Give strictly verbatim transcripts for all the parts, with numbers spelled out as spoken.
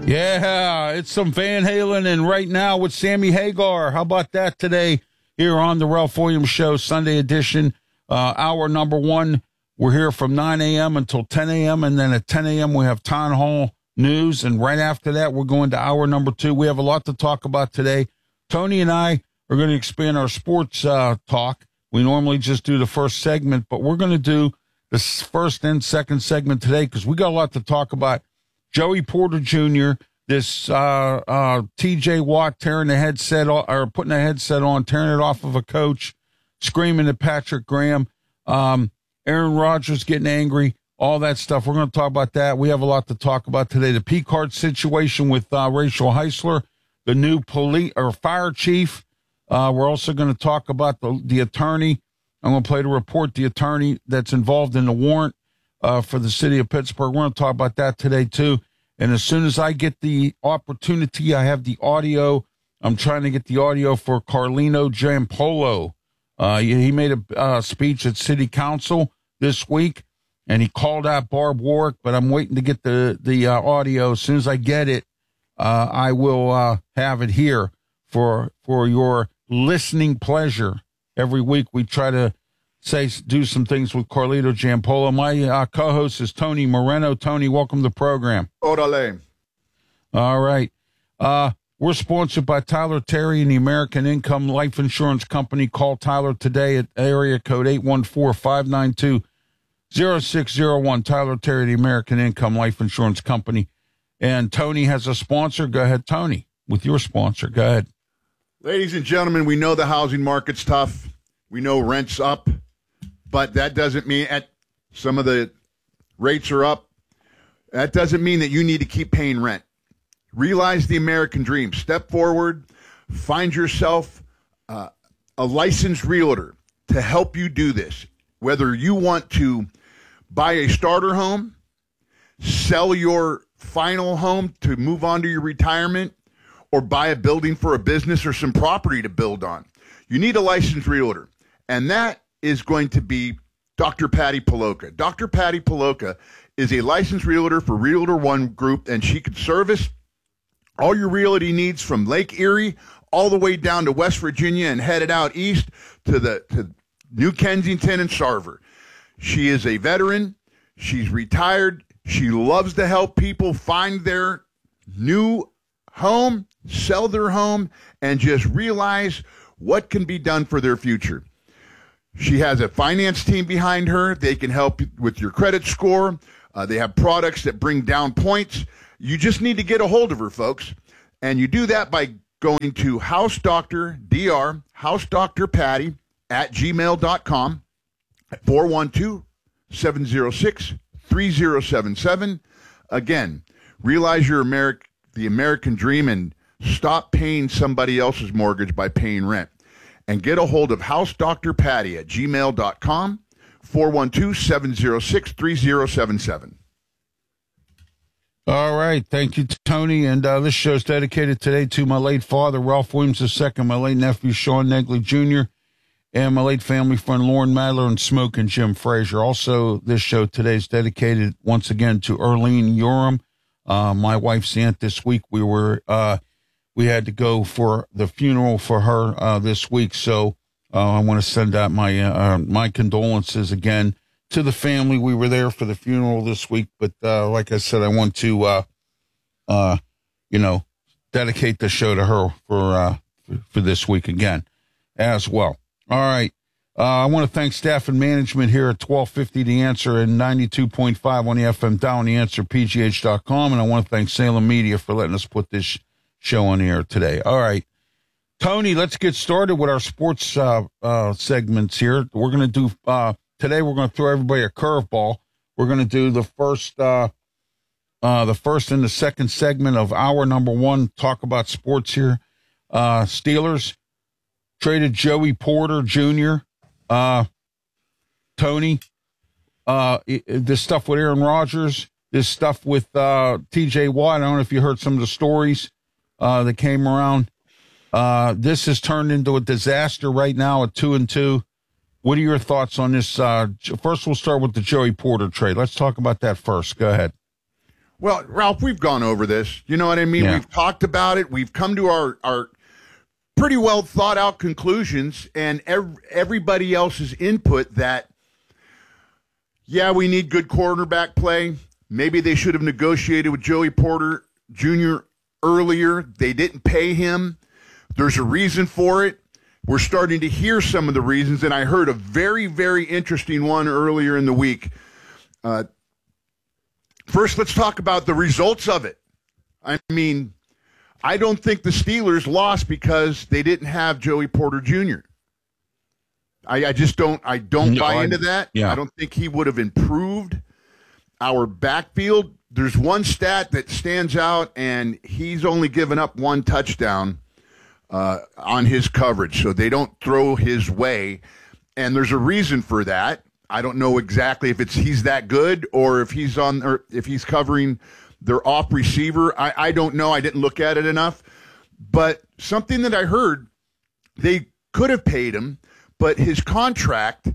Yeah, it's some Van Halen, and right now with Sammy Hagar. How about that today here on the Ralph Williams Show, Sunday edition, uh, hour number one. We're here from nine a.m. until ten a.m., and then at ten a.m. we have Town Hall News, and right after that we're going to hour number two. We have a lot to talk about today. Tony and I are going to expand our sports uh, talk. We normally just do the first segment, but we're going to do the first and second segment today because we got a lot to talk about. Joey Porter Junior, this uh, uh, T J Watt tearing the headset off, or putting a headset on, tearing it off of a coach, screaming at Patrick Graham, um, Aaron Rodgers getting angry, all that stuff. We're going to talk about that. We have a lot to talk about today. The P-card situation with uh, Rachel Heisler, the new police or fire chief. Uh, we're also going to talk about the, the attorney. I'm going to play the report, the attorney that's involved in the warrant uh, for the city of Pittsburgh. We're going to talk about that today, too. And as soon as I get the opportunity, I have the audio. I'm trying to get the audio for Carlino Giampolo. Uh, he, he made a uh, speech at City Council this week, and he called out Barb Warwick, but I'm waiting to get the, the uh, audio. As soon as I get it, uh, I will uh, have it here for for your listening pleasure. Every week we try to say do some things with Carlito Giampolo. My uh, co-host is Tony Moreno. Tony, welcome to the program. Orale. All right. Uh, we're sponsored by Tyler Terry and the American Income Life Insurance Company. Call Tyler today at area code eight one four, five nine two, zero six zero one. Tyler Terry, the American Income Life Insurance Company. And Tony has a sponsor. Go ahead, Tony, with your sponsor. Go ahead. Ladies and gentlemen, we know the housing market's tough. We know rent's up, but that doesn't mean at some of the rates are up. That doesn't mean that you need to keep paying rent. Realize the American dream. Step forward. Find yourself uh, a licensed realtor to help you do this. Whether you want to buy a starter home, sell your final home to move on to your retirement, or buy a building for a business or some property to build on, you need a licensed realtor. And that is going to be Doctor Patty Poloka. Doctor Patty Poloka is a licensed realtor for Realtor One Group, and she can service all your realty needs from Lake Erie all the way down to West Virginia and headed out east to the to New Kensington and Sarver. She is a veteran. She's retired. She loves to help people find their new home, sell their home, and just realize what can be done for their future. She has a finance team behind her. They can help with your credit score. Uh, they have products that bring down points. You just need to get a hold of her, folks. And you do that by going to House Doctor D R, House Doctor Patty at gmail dot com at four one two, seven zero six, three zero seven seven. Again, realize your Ameri- the American dream and stop paying somebody else's mortgage by paying rent. And get a hold of House Doctor Patty at gmail dot com, four one two, seven zero six, three zero seven seven. All right. Thank you, Tony. And uh, this show is dedicated today to my late father, Ralph Williams the Second, my late nephew, Sean Negley Junior, and my late family friend, Lauren Madler and Smoke and Jim Frazier. Also, this show today is dedicated once again to Erlene Urim, uh, my wife's aunt. This week we were uh, we had to go for the funeral for her uh, this week. So uh, I want to send out my uh, my condolences again to the family. We were there for the funeral this week, but uh, like I said, I want to, uh, uh, you know, dedicate the show to her for, uh, for, for this week again as well. All right. Uh, I want to thank staff and management here at twelve fifty The Answer and ninety-two point five on the F M dial, the answer P G H dot com. And I want to thank Salem Media for letting us put this show on the air today. All right. Tony, let's get started with our sports uh, uh, segments here. We're going to do, uh, Today, we're going to throw everybody a curveball. We're going to do the first, uh, uh, the first and the second segment of hour number one. Talk about sports here. Uh, Steelers traded Joey Porter Junior Uh, Tony, uh, this stuff with Aaron Rodgers, this stuff with uh, T J Watt. I don't know if you heard some of the stories uh, that came around. Uh, this has turned into a disaster right now at two and two. What are your thoughts on this? Uh, first, we'll start with the Joey Porter trade. Let's talk about that first. Go ahead. Well, Ralph, we've gone over this. You know what I mean? Yeah. We've talked about it. We've come to our, our pretty well thought out conclusions, and ev- everybody else's input that, yeah, we need good quarterback play. Maybe they should have negotiated with Joey Porter Junior earlier. They didn't pay him. There's a reason for it. We're starting to hear some of the reasons, and I heard a very, very interesting one earlier in the week. Uh, first, let's talk about the results of it. I mean, I don't think the Steelers lost because they didn't have Joey Porter Junior I, I just don't I don't No, buy I- into that. yeah. I don't think he would have improved our backfield. There's one stat that stands out, and he's only given up one touchdown uh, on his coverage, so they don't throw his way. And there's a reason for that. I don't know exactly if it's he's that good or if he's on or if he's covering their off receiver. I, I don't know. I didn't look at it enough. But something that I heard, they could have paid him, but his contract,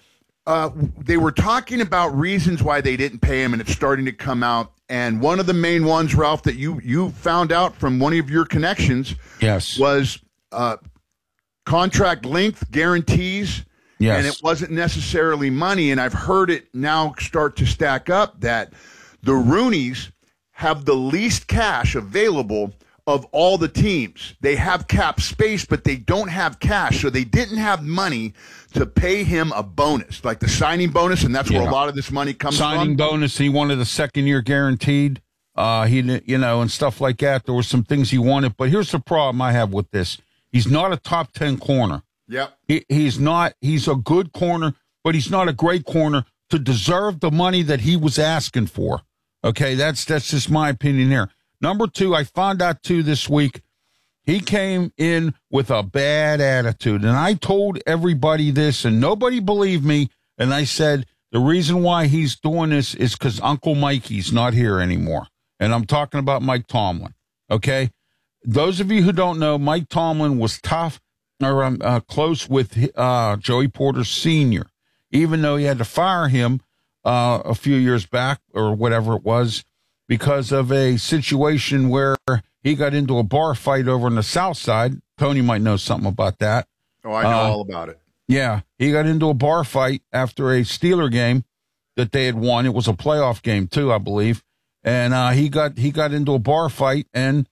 uh, they were talking about reasons why they didn't pay him, and it's starting to come out. And one of the main ones, Ralph, that you, you found out from one of your connections Yes. was uh, contract length guarantees. Yes. And it wasn't necessarily money. And I've heard it now start to stack up that the Rooneys have the least cash available of all the teams. They have cap space, but they don't have cash. So they didn't have money to pay him a bonus, like the signing bonus, and that's where Yeah. a lot of this money comes Signing from. bonus. He wanted a second year guaranteed. Uh, he, didn't- you know, and stuff like that. There were some things he wanted, but here's the problem I have with this. He's not a top ten corner. Yep. He, he's not. He's a good corner, but he's not a great corner to deserve the money that he was asking for. Okay, that's that's just my opinion here. Number two, I found out too this week, he came in with a bad attitude, and I told everybody this, and nobody believed me. And I said the reason why he's doing this is because Uncle Mikey's not here anymore, and I'm talking about Mike Tomlin. Okay, those of you who don't know, Mike Tomlin was tough or um, uh, close with uh, Joey Porter Senior, even though he had to fire him uh, a few years back or whatever it was because of a situation where he got into a bar fight over on the South Side. Tony might know something about that. Oh, I know Uh, all about it. Yeah, he got into a bar fight after a Steeler game that they had won. It was a playoff game too, I believe. And uh, he got he got into a bar fight, and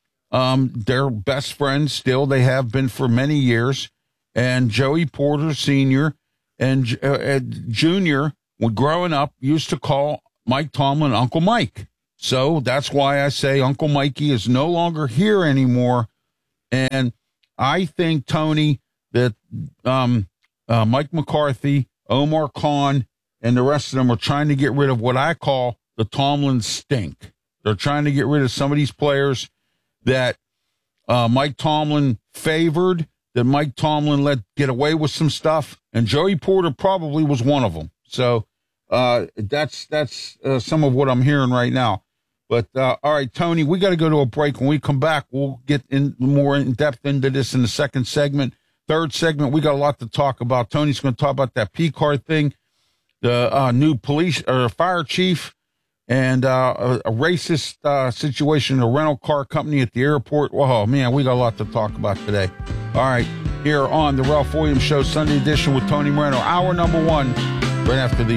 um, they're best friends still. They have been for many years. And Joey Porter Senior and uh, uh, Junior, when growing up, used to call Mike Tomlin Uncle Mike. So that's why I say Uncle Mikey is no longer here anymore. And I think, Tony, that um, uh, Mike McCarthy, Omar Khan, and the rest of them are trying to get rid of what I call the Tomlin stink. They're trying to get rid of some of these players that uh, Mike Tomlin favored, that Mike Tomlin let get away with some stuff, and Joey Porter probably was one of them. So uh, that's that's uh, some of what I'm hearing right now. But, uh, all right, Tony, we got to go to a break. When we come back, we'll get in more in depth into this in the second segment. Third segment, we got a lot to talk about. Tony's going to talk about that P card thing, the uh, new police or fire chief, and uh, a, a racist uh, situation in a rental car company at the airport. Whoa, man, we got a lot to talk about today. All right, here on the Ralph Williams Show, Sunday edition with Tony Moreno, hour number one, right after the